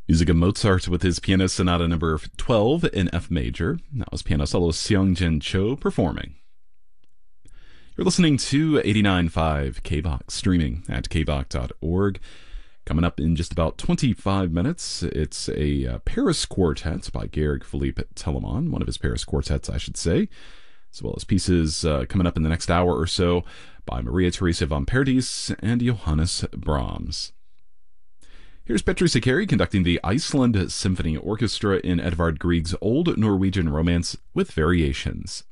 Music of Mozart with his Piano Sonata number 12 in F major. That was piano soloist Seong-Jin Cho performing. You're listening to 89.5 KBOX, streaming at kbok.org. Coming up in just about 25 minutes, it's a Paris quartet by Georg Philipp Telemann, one of his Paris quartets, I should say, as well as pieces coming up in the next hour or so by Maria Theresa von Perdies and Johannes Brahms. Here's Petri Sakari conducting the Iceland Symphony Orchestra in Edvard Grieg's Old Norwegian Romance with Variations.